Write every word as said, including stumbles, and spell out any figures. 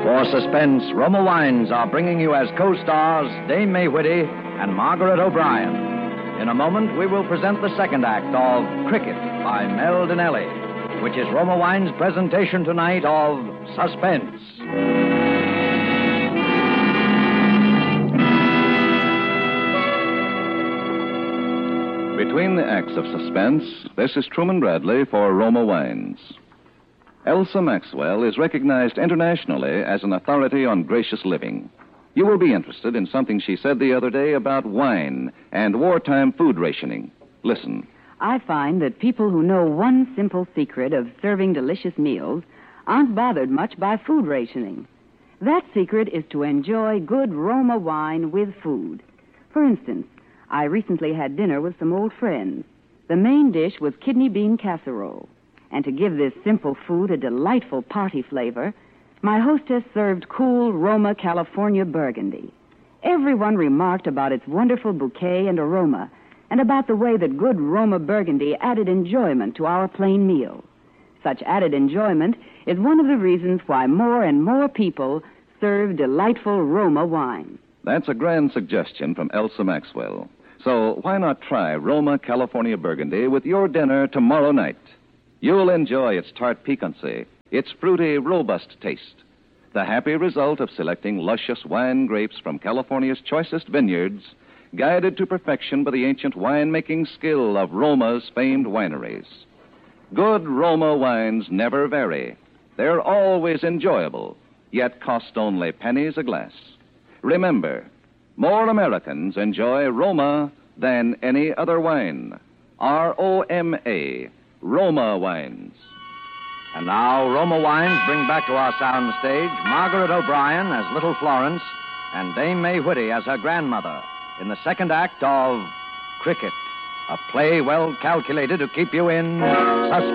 For Suspense, Roma Wines are bringing you as co-stars Dame May Whitty and Margaret O'Brien. In a moment, we will present the second act of Cricket by Mel Dinelli, which is Roma Wine's presentation tonight of Suspense. Between the acts of Suspense, this is Truman Bradley for Roma Wines. Elsa Maxwell is recognized internationally as an authority on gracious living. You will be interested in something she said the other day about wine and wartime food rationing. Listen. I find that people who know one simple secret of serving delicious meals aren't bothered much by food rationing. That secret is to enjoy good Roma wine with food. For instance, I recently had dinner with some old friends. The main dish was kidney bean casserole. And to give this simple food a delightful party flavor, my hostess served cool Roma California Burgundy. Everyone remarked about its wonderful bouquet and aroma, and about the way that good Roma Burgundy added enjoyment to our plain meal. Such added enjoyment is one of the reasons why more and more people serve delightful Roma wine. That's a grand suggestion from Elsa Maxwell. So why not try Roma California Burgundy with your dinner tomorrow night? You'll enjoy its tart piquancy, its fruity, robust taste, the happy result of selecting luscious wine grapes from California's choicest vineyards, guided to perfection by the ancient wine-making skill of Roma's famed wineries. Good Roma wines never vary. They're always enjoyable, yet cost only pennies a glass. Remember, more Americans enjoy Roma than any other wine. R O M A. Roma Wines. And now, Roma Wines bring back to our sound stage Margaret O'Brien as Little Florence and Dame May Whitty as her grandmother in the second act of Cricket, a play well calculated to keep you in suspense.